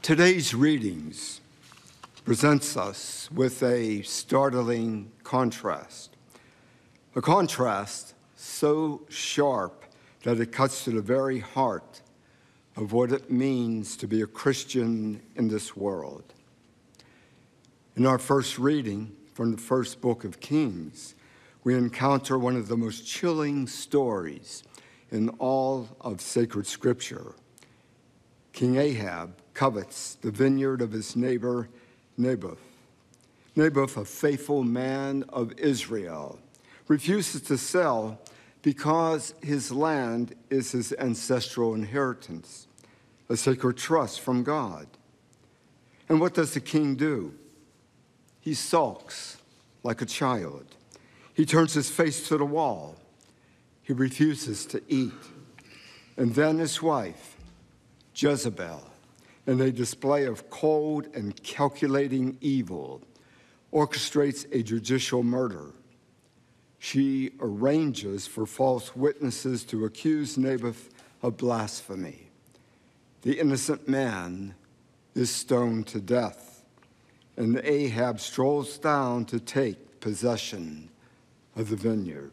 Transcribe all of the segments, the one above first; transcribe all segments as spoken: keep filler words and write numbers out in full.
Today's readings presents us with a startling contrast. A contrast so sharp that it cuts to the very heart of what it means to be a Christian in this world. In our first reading from the first book of Kings, we encounter one of the most chilling stories in all of sacred scripture. King Ahab covets the vineyard of his neighbor Naboth. Naboth, a faithful man of Israel, refuses to sell because his land is his ancestral inheritance, a sacred trust from God. And what does the king do? He sulks like a child. He turns his face to the wall. He refuses to eat. And then his wife, Jezebel, in a display of cold and calculating evil, orchestrates a judicial murder. She arranges for false witnesses to accuse Naboth of blasphemy. The innocent man is stoned to death, and Ahab strolls down to take possession of the vineyard.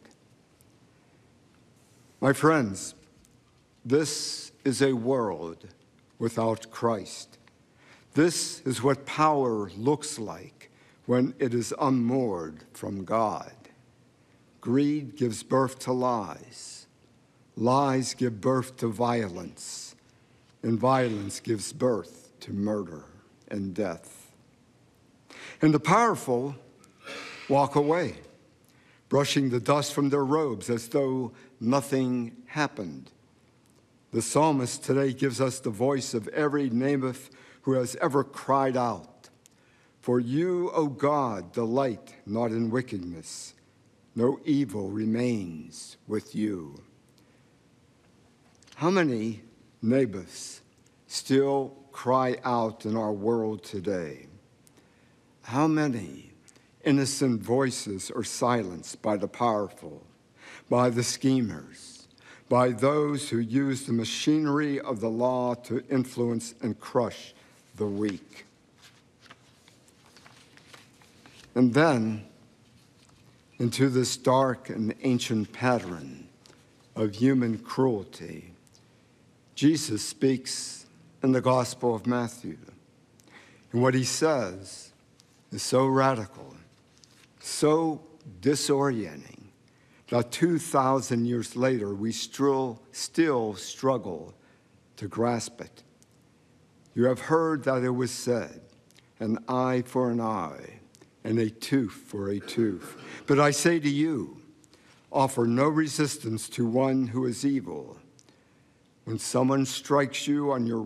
My friends, this is a world without Christ. This is what power looks like when it is unmoored from God. Greed gives birth to lies. Lies give birth to violence. And violence gives birth to murder and death. And the powerful walk away, brushing the dust from their robes as though nothing happened. The psalmist today gives us the voice of every Naboth who has ever cried out, "For you, O God, delight not in wickedness. No evil remains with you." How many Naboths still cry out in our world today? How many innocent voices are silenced by the powerful, by the schemers, by those who use the machinery of the law to influence and crush the weak? And then, into this dark and ancient pattern of human cruelty, Jesus speaks in the Gospel of Matthew. And what he says is so radical, so disorienting, that two thousand years later, we still, still struggle to grasp it. You have heard that it was said, an eye for an eye, and a tooth for a tooth. But I say to you, offer no resistance to one who is evil. When someone strikes you on your